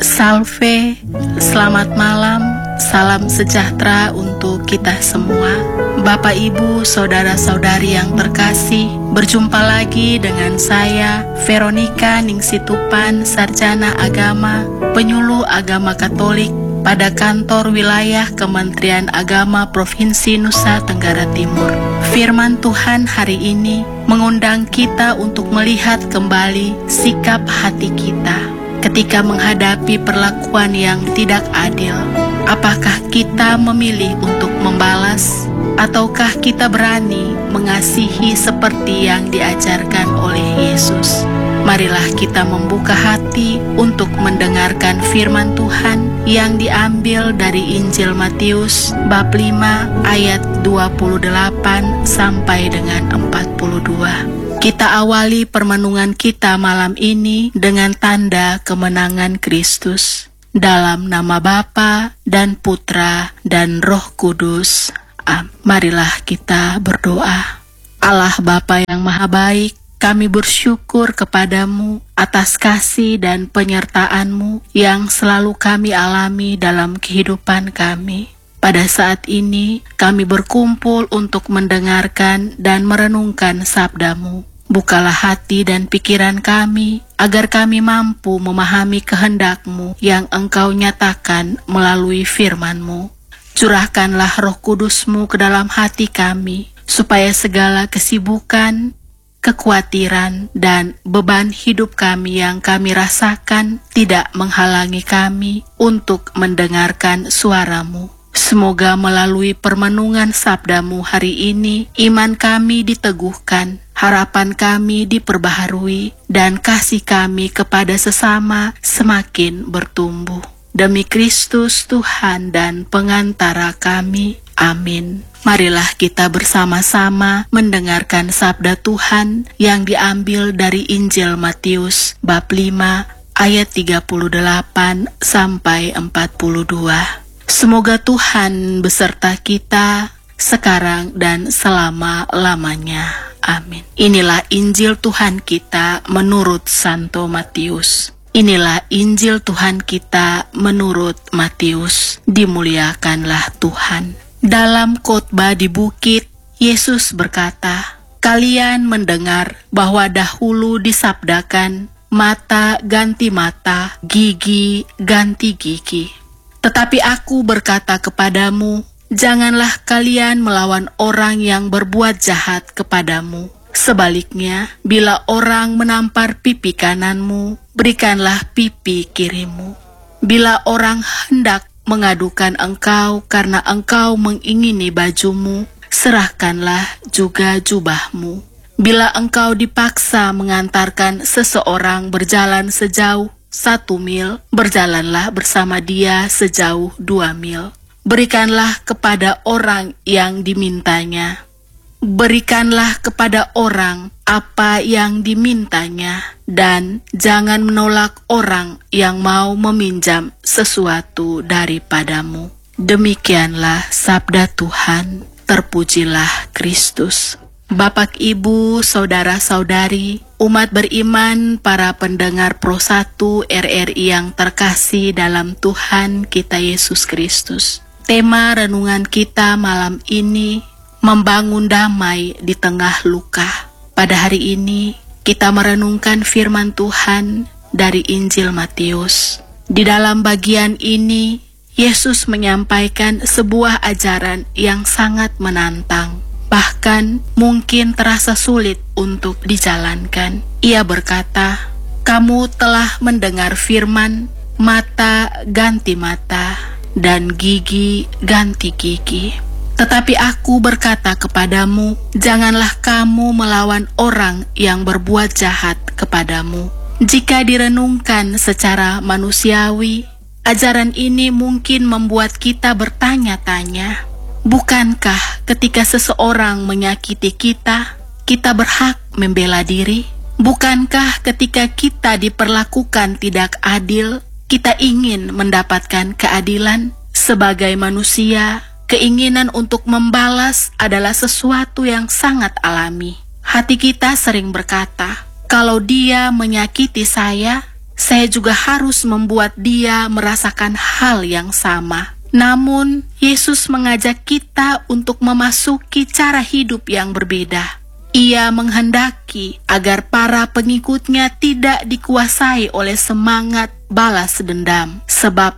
Salve, selamat malam, salam sejahtera untuk kita semua. Bapak, Ibu, saudara-saudari yang terkasih, berjumpa lagi dengan saya, Veronica Ningsitupan, Sarjana Agama, Penyuluh Agama Katolik pada kantor wilayah Kementerian Agama Provinsi Nusa Tenggara Timur. Firman Tuhan hari ini mengundang kita untuk melihat kembali sikap hati kita ketika menghadapi perlakuan yang tidak adil. Apakah kita memilih untuk membalas, ataukah kita berani mengasihi seperti yang diajarkan oleh Yesus? Marilah kita membuka hati untuk mendengarkan firman Tuhan yang diambil dari Injil Matius bab 5 ayat 28 sampai dengan 42. Kita awali permenungan kita malam ini dengan tanda kemenangan Kristus. Dalam nama Bapa dan Putra dan Roh Kudus. Marilah kita berdoa. Allah Bapa yang Maha Baik, kami bersyukur kepadamu atas kasih dan penyertaan-Mu yang selalu kami alami dalam kehidupan kami. Pada saat ini, kami berkumpul untuk mendengarkan dan merenungkan sabda-Mu. Bukalah hati dan pikiran kami, agar kami mampu memahami kehendak-Mu yang Engkau nyatakan melalui firman-Mu. Curahkanlah Roh Kudus-Mu ke dalam hati kami, supaya segala kesibukan, kekhawatiran, dan beban hidup kami yang kami rasakan tidak menghalangi kami untuk mendengarkan suara-Mu. Semoga melalui permenungan sabda-Mu hari ini, iman kami diteguhkan, harapan kami diperbaharui, dan kasih kami kepada sesama semakin bertumbuh. Demi Kristus Tuhan dan pengantara kami. Amin. Marilah kita bersama-sama mendengarkan sabda Tuhan yang diambil dari Injil Matius bab 5 ayat 38 sampai 42. Semoga Tuhan beserta kita sekarang dan selama-lamanya. Amin. Inilah Injil Tuhan kita menurut Santo Matius. Inilah Injil Tuhan kita menurut Matius. Dimuliakanlah Tuhan. Dalam khotbah di bukit, Yesus berkata, "Kalian mendengar bahwa dahulu disabdakan, mata ganti mata, gigi ganti gigi. Tetapi aku berkata kepadamu, janganlah kalian melawan orang yang berbuat jahat kepadamu. Sebaliknya, bila orang menampar pipi kananmu, berikanlah pipi kirimu. Bila orang hendak mengadukan engkau karena engkau mengingini bajumu, serahkanlah juga jubahmu. Bila engkau dipaksa mengantarkan seseorang berjalan sejauh 1 mil, berjalanlah bersama dia sejauh 2 mil. Berikanlah kepada orang yang dimintanya. Berikanlah kepada orang apa yang dimintanya, dan jangan menolak orang yang mau meminjam sesuatu daripadamu." Demikianlah sabda Tuhan. Terpujilah Kristus. Bapak, Ibu, saudara-saudari, umat beriman, para pendengar Pro 1 RRI yang terkasih dalam Tuhan kita Yesus Kristus. Tema renungan kita malam ini, membangun damai di tengah luka. Pada hari ini, kita merenungkan firman Tuhan dari Injil Matius. Di dalam bagian ini, Yesus menyampaikan sebuah ajaran yang sangat menantang. Bahkan mungkin terasa sulit untuk dijalankan. Ia berkata, "Kamu telah mendengar firman, mata ganti mata, dan gigi ganti gigi. Tetapi aku berkata kepadamu, janganlah kamu melawan orang yang berbuat jahat kepadamu." Jika direnungkan secara manusiawi, ajaran ini mungkin membuat kita bertanya-tanya, bukankah ketika seseorang menyakiti kita, kita berhak membela diri? Bukankah ketika kita diperlakukan tidak adil, kita ingin mendapatkan keadilan? Sebagai manusia, keinginan untuk membalas adalah sesuatu yang sangat alami. Hati kita sering berkata, kalau dia menyakiti saya, saya juga harus membuat dia merasakan hal yang sama. Namun, Yesus mengajak kita untuk memasuki cara hidup yang berbeda. Ia menghendaki agar para pengikutnya tidak dikuasai oleh semangat balas dendam, sebab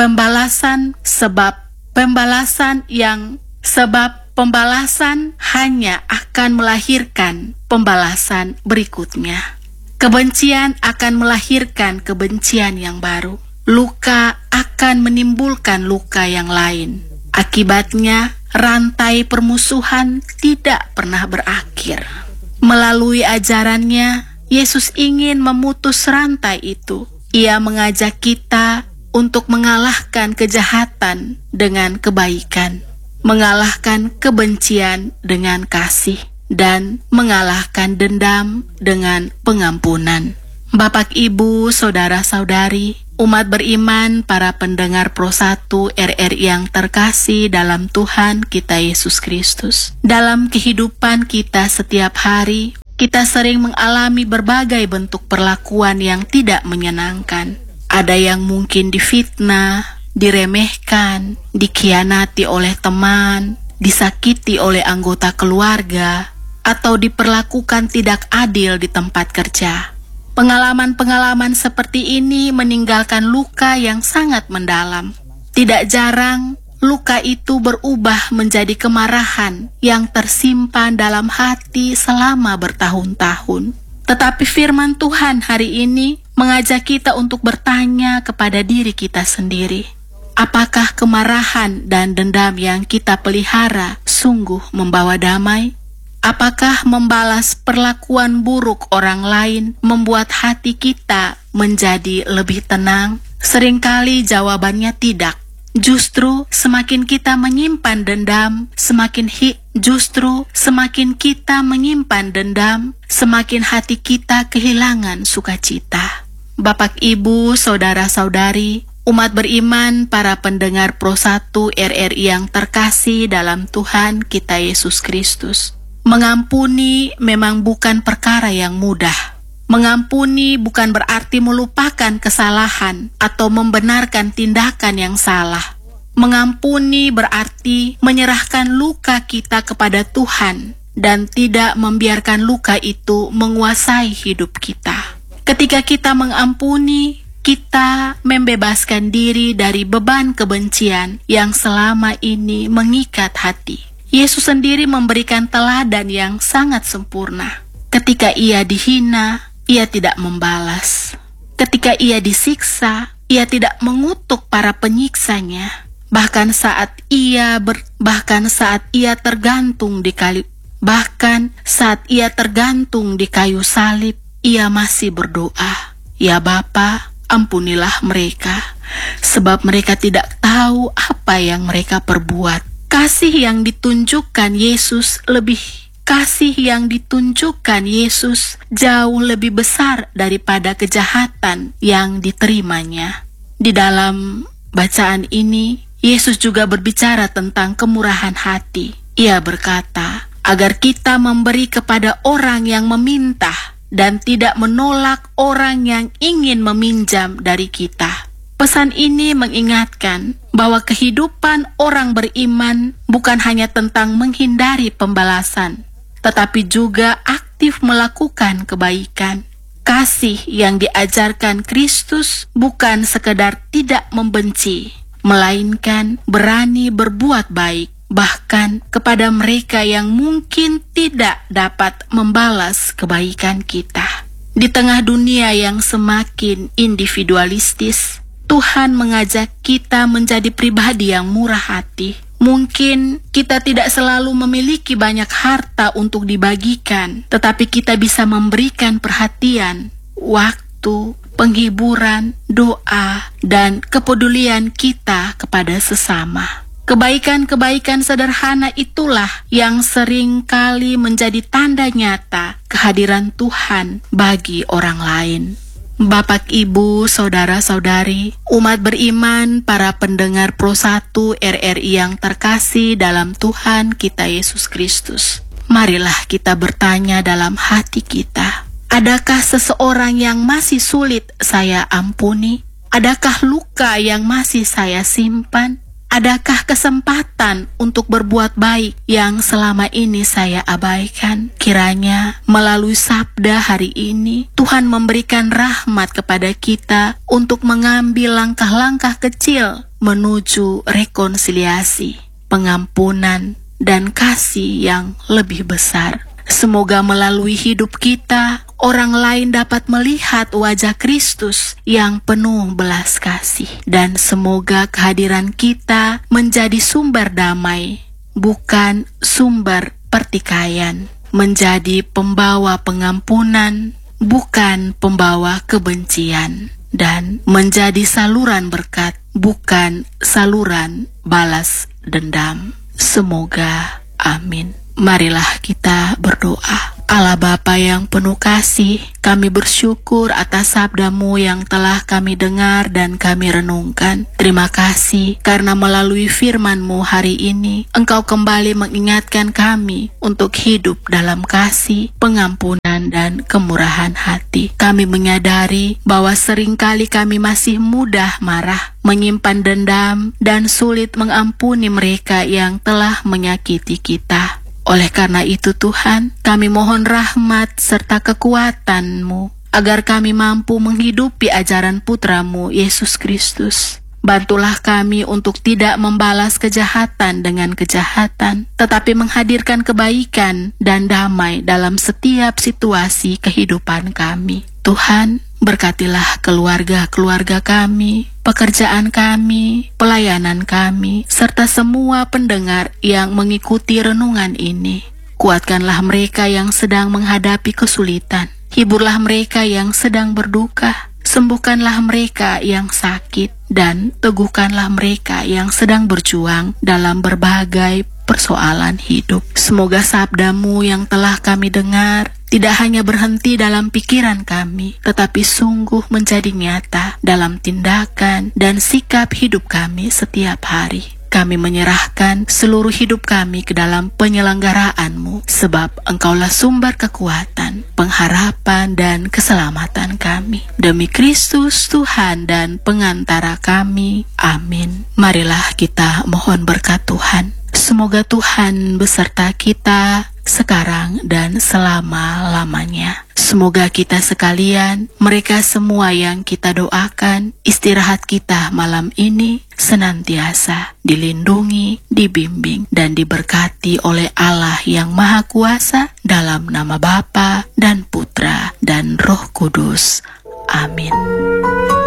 pembalasan hanya akan melahirkan pembalasan berikutnya. Kebencian akan melahirkan kebencian yang baru. Luka akan menimbulkan luka yang lain. Akibatnya, rantai permusuhan tidak pernah berakhir. Melalui ajarannya, Yesus ingin memutus rantai itu. Ia mengajak kita untuk mengalahkan kejahatan dengan kebaikan, mengalahkan kebencian dengan kasih, dan mengalahkan dendam dengan pengampunan. Bapak, Ibu, saudara-saudari, umat beriman, para pendengar Pro 1 RRI yang terkasih dalam Tuhan kita Yesus Kristus. Dalam kehidupan kita setiap hari, kita sering mengalami berbagai bentuk perlakuan yang tidak menyenangkan. Ada yang mungkin difitnah, diremehkan, dikhianati oleh teman, disakiti oleh anggota keluarga, atau diperlakukan tidak adil di tempat kerja. Pengalaman-pengalaman seperti ini meninggalkan luka yang sangat mendalam. Tidak jarang, luka itu berubah menjadi kemarahan yang tersimpan dalam hati selama bertahun-tahun. Tetapi firman Tuhan hari ini mengajak kita untuk bertanya kepada diri kita sendiri. Apakah kemarahan dan dendam yang kita pelihara sungguh membawa damai? Apakah membalas perlakuan buruk orang lain membuat hati kita menjadi lebih tenang? Seringkali jawabannya tidak. Justru semakin kita menyimpan dendam, semakin hati kita kehilangan sukacita. Bapak, Ibu, saudara-saudari, umat beriman, para pendengar Pro 1 RRI yang terkasih dalam Tuhan kita Yesus Kristus. Mengampuni memang bukan perkara yang mudah. Mengampuni bukan berarti melupakan kesalahan atau membenarkan tindakan yang salah. Mengampuni berarti menyerahkan luka kita kepada Tuhan dan tidak membiarkan luka itu menguasai hidup kita. Ketika kita mengampuni, kita membebaskan diri dari beban kebencian yang selama ini mengikat hati. Yesus sendiri memberikan teladan yang sangat sempurna. Ketika ia dihina, ia tidak membalas. Ketika ia disiksa, ia tidak mengutuk para penyiksanya. Bahkan saat ia tergantung di kayu salib, ia masih berdoa, "Ya Bapa, ampunilah mereka, sebab mereka tidak tahu apa yang mereka perbuat." Kasih yang ditunjukkan Yesus jauh lebih besar daripada kejahatan yang diterimanya. Di dalam bacaan ini, Yesus juga berbicara tentang kemurahan hati. Ia berkata, agar kita memberi kepada orang yang meminta dan tidak menolak orang yang ingin meminjam dari kita. Pesan ini mengingatkan bahwa kehidupan orang beriman bukan hanya tentang menghindari pembalasan, tetapi juga aktif melakukan kebaikan. Kasih yang diajarkan Kristus bukan sekedar tidak membenci, melainkan berani berbuat baik, bahkan kepada mereka yang mungkin tidak dapat membalas kebaikan kita. Di tengah dunia yang semakin individualistis, Tuhan mengajak kita menjadi pribadi yang murah hati. Mungkin kita tidak selalu memiliki banyak harta untuk dibagikan, tetapi kita bisa memberikan perhatian, waktu, penghiburan, doa, dan kepedulian kita kepada sesama. Kebaikan-kebaikan sederhana itulah yang sering kali menjadi tanda nyata kehadiran Tuhan bagi orang lain. Bapak, Ibu, saudara-saudari, umat beriman, para pendengar Pro 1 RRI yang terkasih dalam Tuhan kita Yesus Kristus. Marilah kita bertanya dalam hati kita, Adakah seseorang yang masih sulit saya ampuni? Adakah luka yang masih saya simpan? Adakah kesempatan untuk berbuat baik yang selama ini saya abaikan? Kiranya melalui sabda hari ini, Tuhan memberikan rahmat kepada kita untuk mengambil langkah-langkah kecil menuju rekonsiliasi, pengampunan, dan kasih yang lebih besar. Semoga melalui hidup kita, orang lain dapat melihat wajah Kristus yang penuh belas kasih. Dan semoga kehadiran kita menjadi sumber damai, bukan sumber pertikaian. Menjadi pembawa pengampunan, bukan pembawa kebencian. Dan menjadi saluran berkat, bukan saluran balas dendam. Semoga amin. Marilah kita berdoa. Allah Bapa yang penuh kasih, kami bersyukur atas sabda-Mu yang telah kami dengar dan kami renungkan. Terima kasih karena melalui firman-Mu hari ini, Engkau kembali mengingatkan kami untuk hidup dalam kasih, pengampunan, dan kemurahan hati. Kami menyadari bahwa seringkali kami masih mudah marah, menyimpan dendam, dan sulit mengampuni mereka yang telah menyakiti kita. Oleh karena itu Tuhan, kami mohon rahmat serta kekuatan-Mu, agar kami mampu menghidupi ajaran Putra-Mu, Yesus Kristus. Bantulah kami untuk tidak membalas kejahatan dengan kejahatan, tetapi menghadirkan kebaikan dan damai dalam setiap situasi kehidupan kami. Tuhan, berkatilah keluarga-keluarga kami, pekerjaan kami, pelayanan kami, serta semua pendengar yang mengikuti renungan ini. Kuatkanlah mereka yang sedang menghadapi kesulitan. Hiburlah mereka yang sedang berduka. Sembuhkanlah mereka yang sakit, dan teguhkanlah mereka yang sedang berjuang dalam berbagai persoalan hidup. Semoga sabda-Mu yang telah kami dengar tidak hanya berhenti dalam pikiran kami, tetapi sungguh menjadi nyata dalam tindakan dan sikap hidup kami setiap hari. Kami menyerahkan seluruh hidup kami ke dalam penyelenggaraan-Mu, sebab Engkaulah sumber kekuatan, pengharapan, dan keselamatan kami. Demi Kristus Tuhan dan pengantara kami. Amin. Marilah kita mohon berkat Tuhan. Semoga Tuhan beserta kita sekarang dan selama-lamanya. Semoga kita sekalian, mereka semua yang kita doakan, istirahat kita malam ini senantiasa dilindungi, dibimbing, dan diberkati oleh Allah yang Maha Kuasa, dalam nama Bapa dan Putra dan Roh Kudus. Amin.